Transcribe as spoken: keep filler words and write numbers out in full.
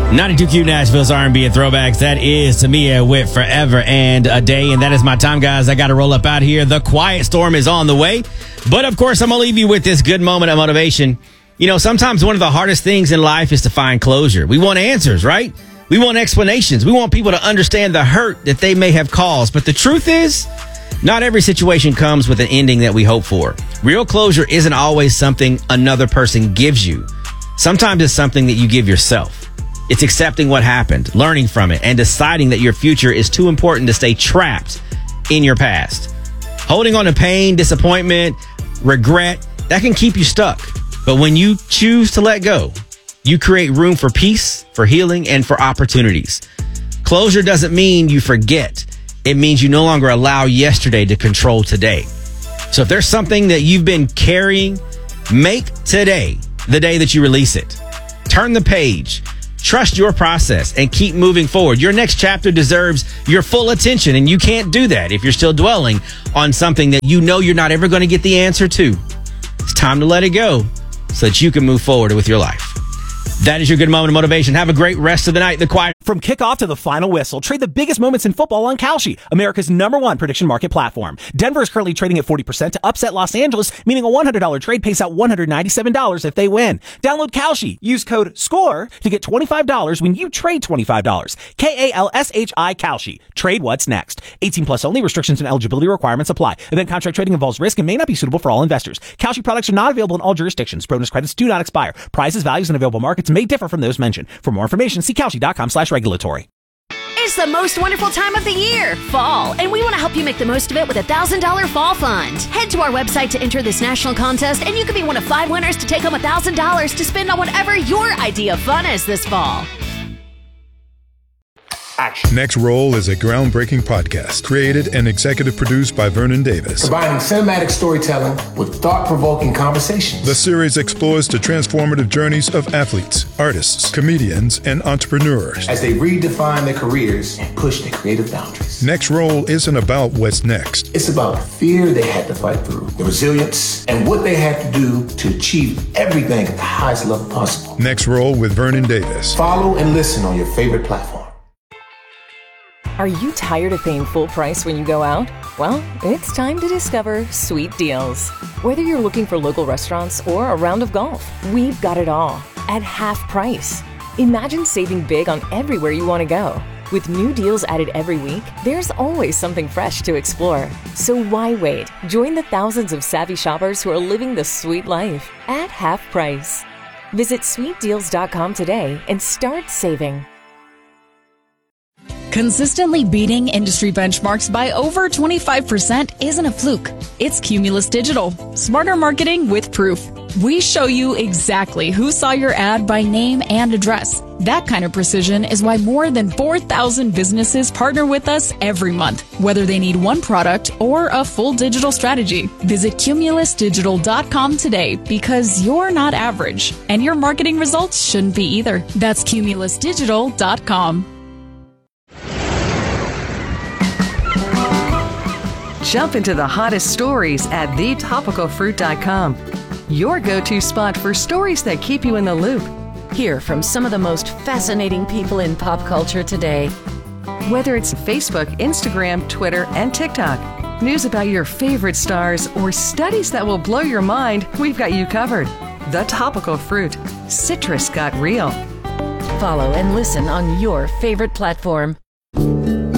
ninety-two Q Nashville's R and B and throwbacks. That is Tamia with Forever and a Day. And that is my time, guys. I got to roll up out here. The quiet storm is on the way. But of course, I'm going to leave you with this good moment of motivation. You know, sometimes one of the hardest things in life is to find closure. We want answers, right? We want explanations. We want people to understand the hurt that they may have caused. But the truth is, not every situation comes with an ending that we hope for. Real closure isn't always something another person gives you. Sometimes it's something that you give yourself. It's accepting what happened, learning from it, and deciding that your future is too important to stay trapped in your past. Holding on to pain, disappointment, regret, that can keep you stuck. But when you choose to let go, you create room for peace, for healing, and for opportunities. Closure doesn't mean you forget. It means you no longer allow yesterday to control today. So if there's something that you've been carrying, make today the day that you release it. Turn the page. Trust your process and keep moving forward. Your next chapter deserves your full attention, and you can't do that if you're still dwelling on something that you know you're not ever going to get the answer to. It's time to let it go so that you can move forward with your life. That is your good moment of motivation. Have a great rest of the night. The Quiet. From kickoff to the final whistle, trade the biggest moments in football on Kalshi, America's number one prediction market platform. Denver is currently trading at forty percent to upset Los Angeles, meaning a one hundred dollars trade pays out one hundred ninety-seven dollars if they win. Download Kalshi. Use code SCORE to get twenty-five dollars when you trade twenty-five dollars. K A L S H I Kalshi. Trade what's next. eighteen plus only. Restrictions and eligibility requirements apply. Event contract trading involves risk and may not be suitable for all investors. Kalshi products are not available in all jurisdictions. Bonus credits do not expire. Prices, values, and available markets may differ from those mentioned. For more information, see Kalshi.com slash regulatory. It's the most wonderful time of the year, fall, and we want to help you make the most of it with a one thousand dollars Fall Fund. Head to our website to enter this national contest, and you could be one of five winners to take home one thousand dollars to spend on whatever your idea of fun is this fall. Action. Next Roll is a groundbreaking podcast created and executive produced by Vernon Davis. Combining cinematic storytelling with thought-provoking conversations. The series explores the transformative journeys of athletes, artists, comedians, and entrepreneurs as they redefine their careers and push their creative boundaries. Next Roll isn't about what's next. It's about the fear they had to fight through, the resilience, and what they had to do to achieve everything at the highest level possible. Next Roll with Vernon Davis. Follow and listen on your favorite platform. Are you tired of paying full price when you go out? Well, it's time to discover Sweet Deals. Whether you're looking for local restaurants or a round of golf, we've got it all at half price. Imagine saving big on everywhere you want to go. With new deals added every week, there's always something fresh to explore. So why wait? Join the thousands of savvy shoppers who are living the sweet life at half price. Visit sweet deals dot com today and start saving. Consistently beating industry benchmarks by over twenty-five percent isn't a fluke. It's Cumulus Digital. Smarter marketing with proof. We show you exactly who saw your ad by name and address. That kind of precision is why more than four thousand businesses partner with us every month, whether they need one product or a full digital strategy. Visit cumulus digital dot com today because you're not average, and your marketing results shouldn't be either. That's cumulus digital dot com. Jump into the hottest stories at the topical fruit dot com. Your go-to spot for stories that keep you in the loop. Hear from some of the most fascinating people in pop culture today. Whether it's Facebook, Instagram, Twitter, and TikTok, news about your favorite stars, or studies that will blow your mind, we've got you covered. The Topical Fruit. Citrus got real. Follow and listen on your favorite platform.